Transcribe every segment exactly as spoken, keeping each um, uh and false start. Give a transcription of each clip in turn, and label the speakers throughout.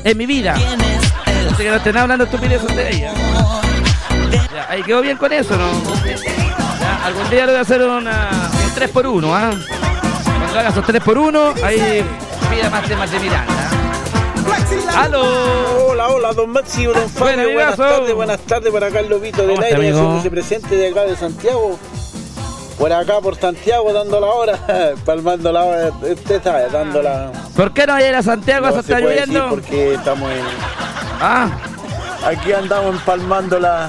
Speaker 1: en mi vida. Así que no estén hablando estupideces de ella. Ya, ahí quedó bien con eso, ¿no? Ya, algún día le voy a hacer una, un tres por uno, ¿ah? ¿eh? Cuando hagas esos tres por uno, ahí pida más temas de Miranda. ¡Aló!
Speaker 2: Hola, hola, don Maxi, don Fabio,
Speaker 1: Bueno,
Speaker 2: buenas tardes, buenas tardes por acá el Lobito del Aire, haciéndose presente de acá de Santiago. Por acá, por Santiago, dando la hora, palmando la hora, usted sabe, dando la...
Speaker 1: ¿Por qué no va a ir a Santiago?
Speaker 2: No
Speaker 1: ¿Se está
Speaker 2: se puede
Speaker 1: lloviendo?
Speaker 2: decir porque estamos en...
Speaker 1: Ah.
Speaker 2: Aquí andamos empalmando la...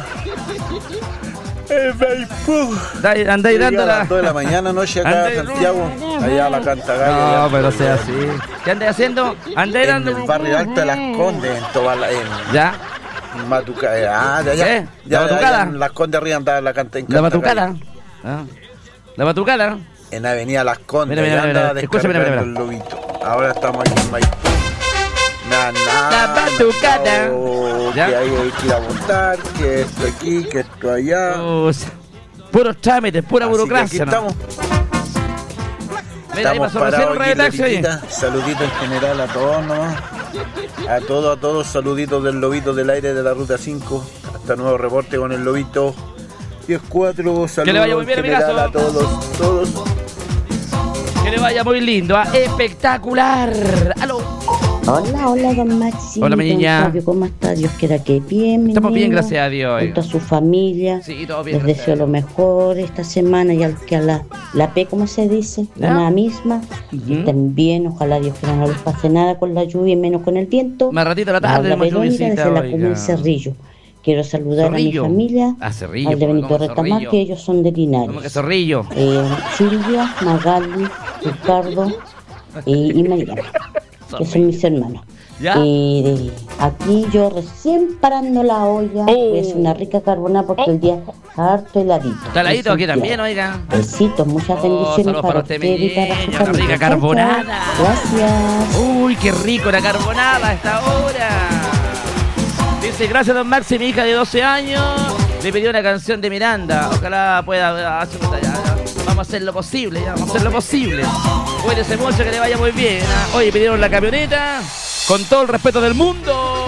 Speaker 2: El Facebook.
Speaker 1: Andáis dando
Speaker 2: a
Speaker 1: la...
Speaker 2: las dos de la mañana, noche acá a Santiago, allá a la Cantagalla.
Speaker 1: No, pero sea así. ¿Qué andáis haciendo? Andáis dando...
Speaker 2: En el barrio alto de Las Condes, en Tobala, en...
Speaker 1: ¿Ya?
Speaker 2: Matucada, ah, ya, ya.
Speaker 1: ¿Qué?
Speaker 2: Ya,
Speaker 1: ¿La Batucada?
Speaker 2: ya, en Las Condes arriba andaba la canta en
Speaker 1: ¿La
Speaker 2: Cantagalla.
Speaker 1: Batucada? Ah. ¿La Batucada?
Speaker 2: En Avenida Las Condes,
Speaker 1: mira, mira, mira, mira. Escúchame, mira, mira.
Speaker 2: El Lobito. Ahora estamos aquí en Maipú. Na, na,
Speaker 1: La Batucada.
Speaker 2: No, que ahí hay que ir a votar, que esto aquí, que esto allá.
Speaker 1: Uh, puros trámites, pura
Speaker 2: Así
Speaker 1: burocracia.
Speaker 2: que aquí
Speaker 1: ¿no?
Speaker 2: estamos.
Speaker 1: Mira, ahí
Speaker 2: Estamos
Speaker 1: pasó recién un
Speaker 2: parados
Speaker 1: radio
Speaker 2: aquí,
Speaker 1: taxi ahí.
Speaker 2: Lobitita. Saludito en general a todos, ¿no? A todos, a todos, saluditos del Lobito del Aire de la Ruta cinco. Hasta nuevo reporte con el Lobito diez cuatro. Saludos
Speaker 1: que le vaya muy bien,
Speaker 2: en general
Speaker 1: amigazo.
Speaker 2: a todos, todos.
Speaker 1: Que le vaya muy lindo, ¿ah? Espectacular. ¡Aló!
Speaker 3: Hola, hola, don Maxi.
Speaker 1: Hola, mi niña.
Speaker 3: Don Fabio, ¿cómo está? Dios quiera que bien, mi
Speaker 1: Estamos bien,
Speaker 3: niño,
Speaker 1: gracias a Dios.
Speaker 3: junto a su familia.
Speaker 1: Sí, todo bien.
Speaker 3: Les deseo lo mejor esta semana y al que a la, la P, ¿cómo se dice?
Speaker 1: ¿Ya?
Speaker 3: La misma.
Speaker 1: Uh-huh.
Speaker 3: Que estén bien, ojalá Dios quiera no les pase nada con la lluvia y menos con el viento.
Speaker 1: Más ratito a la
Speaker 3: Les
Speaker 1: tarde,
Speaker 3: habla
Speaker 1: más
Speaker 3: Verónica
Speaker 1: lluviecita,
Speaker 3: desde la
Speaker 1: oiga.
Speaker 3: comuna Cerrillo. Quiero saludar
Speaker 1: Zorrillo.
Speaker 3: a mi familia,
Speaker 1: Ah, Cerrillo,
Speaker 3: al de
Speaker 1: ¿cómo
Speaker 3: Benito
Speaker 1: que
Speaker 3: Retamar,
Speaker 1: Zorrillo?
Speaker 3: que ellos son de Linares.
Speaker 1: ¿Cómo que Zorrillo?
Speaker 3: Eh, Silvia, Magali, Ricardo y, y Mariana, que son mis hermanos.
Speaker 1: ¿Ya?
Speaker 3: Eh, aquí yo recién parando la olla,
Speaker 1: Oh.
Speaker 3: voy a hacer una rica carbonada porque
Speaker 1: Oh.
Speaker 3: el día harto heladito.
Speaker 1: ¿Está heladito aquí
Speaker 3: Así que,
Speaker 1: también, oiga?
Speaker 3: Besitos, muchas
Speaker 1: Oh,
Speaker 3: bendiciones
Speaker 1: saludos
Speaker 3: para
Speaker 1: para usted,
Speaker 3: usted y
Speaker 1: mi
Speaker 3: para su
Speaker 1: niña, una
Speaker 3: familia.
Speaker 1: rica
Speaker 3: Chao,
Speaker 1: carbonada.
Speaker 3: chao. Gracias.
Speaker 1: Uy, qué rico la carbonada a esta hora. Dice, gracias don Maxi, mi hija de doce años le pidió una canción de Miranda. Ojalá pueda hacer ya, ya. Vamos a hacer lo posible, ya, vamos a hacer lo posible. Cuídese mucho, que le vaya muy bien. ¿Ah? Oye, pidieron la camioneta con todo el respeto del mundo.